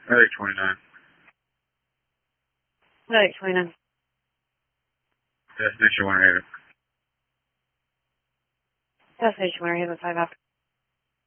Medic 29. Medic 29. Destination Winter Haven. Destination Winter Haven 5 after.